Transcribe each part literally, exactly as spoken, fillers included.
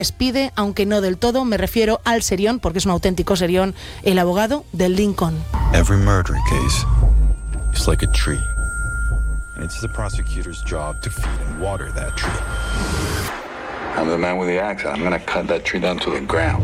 despide, aunque no del todo. Me refiero al serión, porque es un auténtico serión, el abogado del Lincoln. Every murder case is like a tree, and it's the prosecutor's job to feed and water that tree. I'm the man with the axe. I'm gonna cut that tree down to the ground.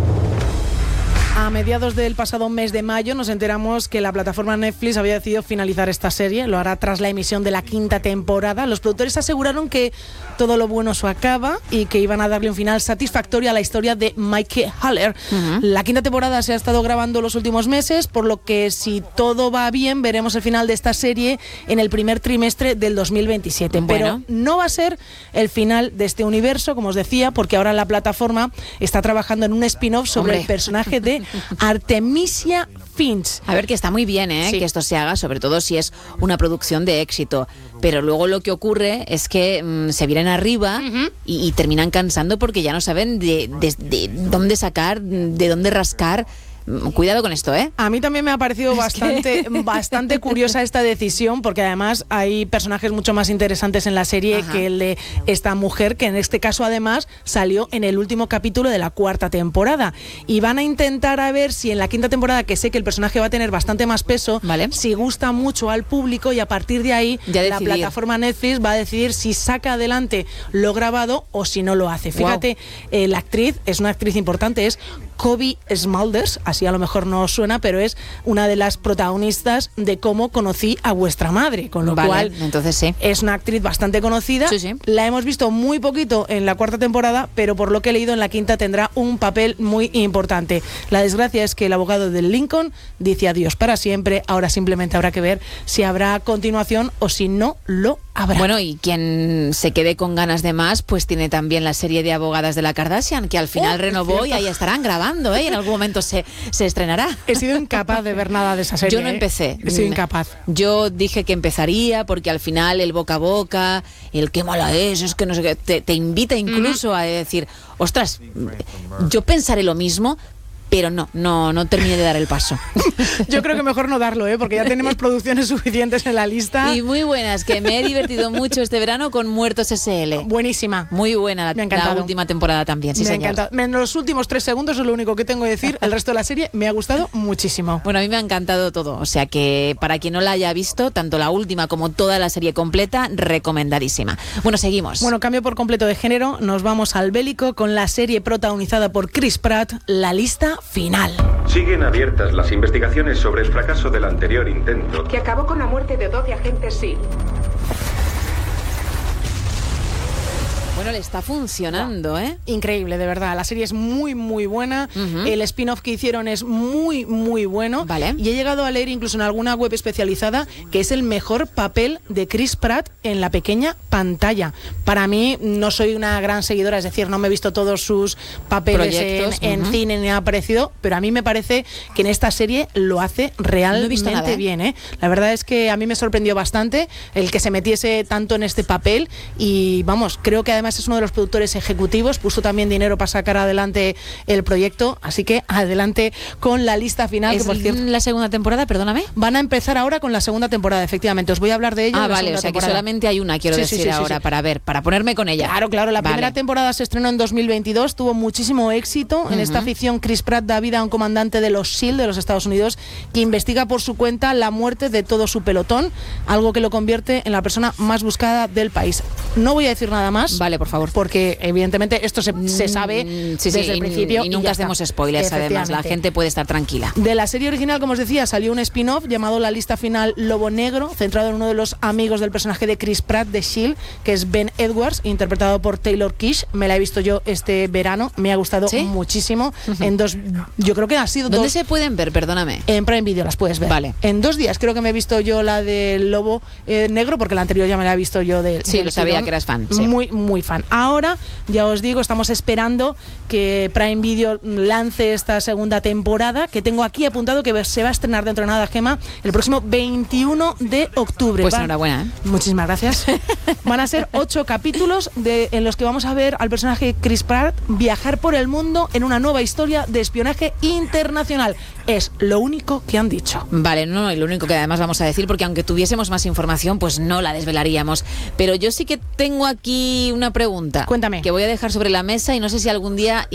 A mediados del pasado mes de mayo nos enteramos que la plataforma Netflix había decidido finalizar esta serie. Lo hará tras la emisión de la quinta temporada. Los productores aseguraron que todo lo bueno se acaba y que iban a darle un final satisfactorio a la historia de Mike Haller. Uh-huh. La quinta temporada se ha estado grabando los últimos meses, por lo que si todo va bien veremos el final de esta serie en el primer trimestre del dos mil veintisiete. Bueno. Pero no va a ser el final de este universo, como os decía, porque ahora la plataforma está trabajando en un spin-off sobre Hombre. el personaje de Artemisia Finch. A ver, que está muy bien, ¿eh? Sí. Que esto se haga, sobre todo si es una producción de éxito. Pero luego lo que ocurre es que mmm, se vienen arriba uh-huh. y, y terminan cansando porque ya no saben de, de, de dónde sacar, de dónde rascar. Cuidado con esto, ¿eh? A mí también me ha parecido es bastante, que... bastante curiosa esta decisión, porque además hay personajes mucho más interesantes en la serie Ajá. que el de esta mujer, que en este caso además salió en el último capítulo de la cuarta temporada. Y van a intentar a ver si en la quinta temporada, que sé que el personaje va a tener bastante más peso, ¿vale? Si gusta mucho al público, y a partir de ahí ya la decidir. plataforma Netflix va a decidir si saca adelante lo grabado o si no lo hace. Fíjate, wow. eh, la actriz es una actriz importante, es Cobie Smulders, así a lo mejor no os suena, pero es una de las protagonistas de Cómo conocí a vuestra madre, con lo vale, cual entonces sí. es una actriz bastante conocida. Sí, sí. La hemos visto muy poquito en la cuarta temporada, pero por lo que he leído en la quinta tendrá un papel muy importante. La desgracia es que el abogado del Lincoln dice adiós para siempre. Ahora simplemente habrá que ver si habrá continuación o si no lo habrá. Bueno, y quien se quede con ganas de más, pues tiene también la serie de Abogadas de la Kardashian, que al final oh, renovó y ahí estarán grabando, ¿eh? Y en algún momento se, se estrenará. He sido incapaz de ver nada de esa serie. Yo no empecé. ¿eh? He sido incapaz. Yo dije que empezaría porque al final el boca a boca, el qué mala es, es que no sé qué, te, te invita incluso mm. a decir, ostras, yo pensaré lo mismo, pero no, no, no terminé de dar el paso. Yo creo que mejor no darlo, ¿eh? Porque ya tenemos producciones suficientes en la lista. Y muy buenas, que me he divertido mucho este verano con Muertos S L. Buenísima. Muy buena la, la última temporada también, sí me señor. Me ha encantado. En los últimos tres segundos es lo único que tengo que decir. El resto de la serie me ha gustado muchísimo. Bueno, a mí me ha encantado todo. O sea que para quien no la haya visto, tanto la última como toda la serie completa, recomendadísima. Bueno, seguimos. Bueno, cambio por completo de género. Nos vamos al bélico con la serie protagonizada por Chris Pratt, La lista final. Siguen abiertas las investigaciones sobre el fracaso del anterior intento, que acabó con la muerte de doce agentes S E A L. Bueno, le está funcionando, ¿eh? Increíble, de verdad. La serie es muy, muy buena. Uh-huh. El spin-off que hicieron es muy, muy bueno. Vale. Y he llegado a leer incluso en alguna web especializada que es el mejor papel de Chris Pratt en la pequeña pantalla. Para mí, no soy una gran seguidora, es decir, no me he visto todos sus papeles en, en uh-huh. cine ni ha aparecido, pero a mí me parece que en esta serie lo hace realmente no he visto nada, ¿eh? bien, ¿eh? La verdad es que a mí me sorprendió bastante el que se metiese tanto en este papel y, vamos, creo que además es uno de los productores ejecutivos, puso también dinero para sacar adelante el proyecto, así que adelante con la lista final. ¿Es que, por cierto, la segunda temporada, perdóname? Van a empezar ahora con la segunda temporada, efectivamente, os voy a hablar de ella. Ah, vale, o sea temporada. Que solamente hay una, quiero sí, decir sí, sí, ahora, sí, sí. para ver, para ponerme con ella. Claro, claro, la vale. primera temporada se estrenó en dos mil veintidós, tuvo muchísimo éxito. Uh-huh. En esta ficción, Chris Pratt da vida a un comandante de los S E A L de los Estados Unidos que investiga por su cuenta la muerte de todo su pelotón, algo que lo convierte en la persona más buscada del país. No voy a decir nada más. Vale, por favor. Porque evidentemente esto se, se sabe sí, desde sí, el principio. Y, y nunca y hacemos está. spoilers, además. La gente puede estar tranquila. De la serie original, como os decía, salió un spin-off llamado La lista final Lobo Negro, centrado en uno de los amigos del personaje de Chris Pratt de S H I E L D, que es Ben Edwards, interpretado por Taylor Kitsch. Me la he visto yo este verano, me ha gustado ¿Sí? muchísimo. Uh-huh. En dos, yo creo que ha sido ¿Dónde dos, se pueden ver? Perdóname. En Prime Video las puedes ver. Vale. En dos días creo que me he visto yo la del Lobo eh, Negro, porque la anterior ya me la he visto yo de Sí, lo sabía tirón. que eras fan. Sí. Muy, muy fan. Ahora, ya os digo, estamos esperando que Prime Video lance esta segunda temporada, que tengo aquí apuntado que se va a estrenar dentro de nada, Gema, el próximo veintiuno de octubre. Pues Van, enhorabuena, ¿eh? Muchísimas gracias. Van a ser ocho capítulos de, en los que vamos a ver al personaje Chris Pratt viajar por el mundo en una nueva historia de espionaje internacional. Es lo único que han dicho. Vale, no, y lo único que además vamos a decir, porque aunque tuviésemos más información, pues no la desvelaríamos. Pero yo sí que tengo aquí una pregunta. Cuéntame. Que voy a dejar sobre la mesa y no sé si algún día